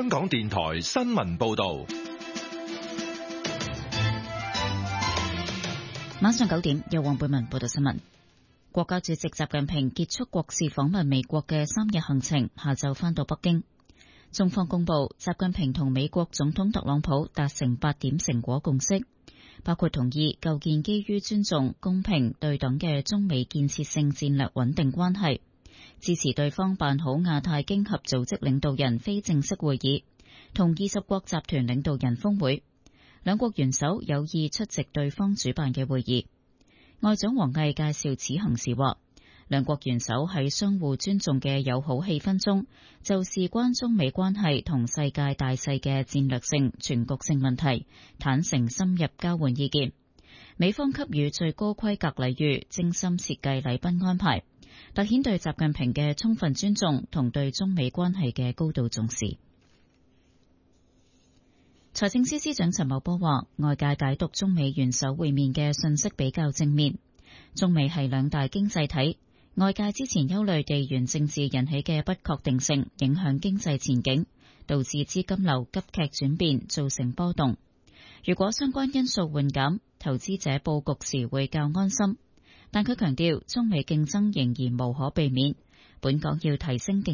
香港電台新聞報道。 晚上9點，由黃貝文報道新聞。國家主席習近平結束國事訪問美國嘅3日行程，下晝返到北京。中方公布，習近平同美國總統特朗普達成8點成果共識，包括同意構建基於尊重、公平、對等嘅中美建設性戰略穩定關係，支持對方辦好亞太經合組織領導人非正式會議同20國集團領導人峰會。兩國元首有意出席對方主辦嘅會議。外長王毅介紹此行時話，兩國元首喺相互尊重嘅友好氣氛中，就事關中美關係同世界大勢嘅戰略性、全局性問題，坦誠深入交換意見。美方給予最高規格禮遇，精心設計禮賓安排，凸顯對習近平嘅充分尊重同對中美關係嘅高度重視。財政司司長陳茂波話，外界解讀中美元首會面嘅信息比較正面。中美係兩大經濟體，外界之前憂慮地緣政治引起嘅不確定性影響經濟前景，導致資金流急劇轉變，造成波動。如果相關因素緩減，投資者佈局時會較安心。但佢強調，中美競爭仍然無可避免，本港要提升競